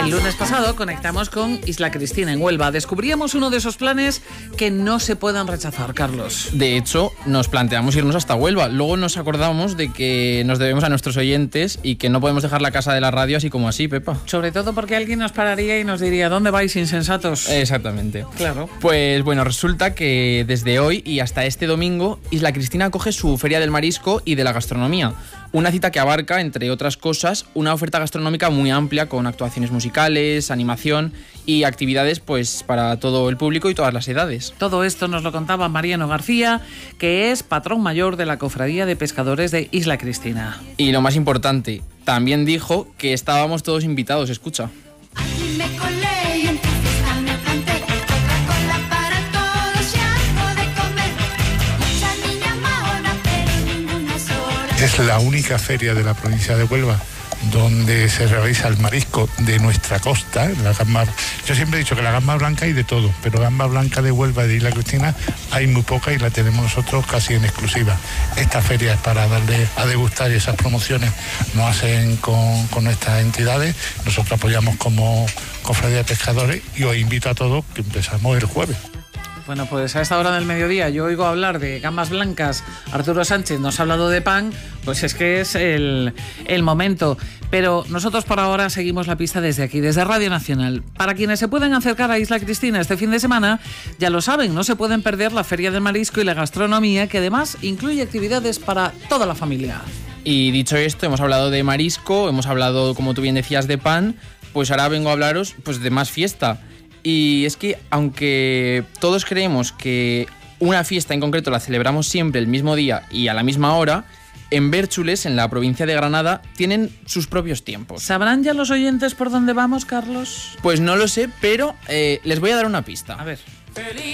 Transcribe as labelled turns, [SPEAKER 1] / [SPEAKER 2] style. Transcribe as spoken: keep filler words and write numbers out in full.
[SPEAKER 1] El lunes pasado conectamos con Isla Cristina en Huelva. Descubríamos uno de esos planes que no se puedan rechazar, Carlos.
[SPEAKER 2] De hecho, nos planteamos irnos hasta Huelva. Luego nos acordamos de que nos debemos a nuestros oyentes y que no podemos dejar la casa de la radio así como así, Pepa.
[SPEAKER 1] Sobre todo porque alguien nos pararía y nos diría: ¿dónde vais, insensatos?
[SPEAKER 2] Exactamente.
[SPEAKER 1] Claro.
[SPEAKER 2] Pues bueno, resulta que desde hoy y hasta este domingo, Isla Cristina acoge su Feria del Marisco y de la Gastronomía. Una cita que abarca, entre otras cosas, una oferta gastronómica muy amplia con actuaciones musicales, animación y actividades pues para todo el público y todas las edades.
[SPEAKER 1] Todo esto nos lo contaba Mariano García, que es patrón mayor de la Cofradía de Pescadores de Isla Cristina.
[SPEAKER 2] Y lo más importante, también dijo que estábamos todos invitados, escucha.
[SPEAKER 3] Aquí me colé y en tu fiesta me planté. Coca-Cola para todos, ya algo de comer. Mucha niña mahona, pero ninguna sola.
[SPEAKER 4] Es la única feria de la provincia de Huelva donde se realiza el marisco de nuestra costa, la gamba. Yo siempre he dicho que la gamba blanca hay de todo, pero gamba blanca de Huelva y de Isla Cristina hay muy poca y la tenemos nosotros casi en exclusiva. Esta feria es para darle a degustar y esas promociones nos hacen con, con nuestras entidades. Nosotros apoyamos como Cofradía de Pescadores y os invito a todos que empezamos el jueves.
[SPEAKER 1] Bueno, pues a esta hora del mediodía yo oigo hablar de gambas blancas. Arturo Sánchez nos ha hablado de pan, pues es que es el, el momento. Pero nosotros por ahora seguimos la pista desde aquí, desde Radio Nacional. Para quienes se pueden acercar a Isla Cristina este fin de semana, ya lo saben, no se pueden perder la Feria del Marisco y la Gastronomía, que además incluye actividades para toda la familia.
[SPEAKER 2] Y dicho esto, hemos hablado de marisco, hemos hablado, como tú bien decías, de pan, pues ahora vengo a hablaros pues de más fiesta. Y es que, aunque todos creemos que una fiesta en concreto la celebramos siempre el mismo día y a la misma hora, en Bérchules, en la provincia de Granada, tienen sus propios tiempos.
[SPEAKER 1] ¿Sabrán ya los oyentes por dónde vamos, Carlos?
[SPEAKER 2] Pues no lo sé, pero eh, les voy a dar una pista.
[SPEAKER 1] A ver.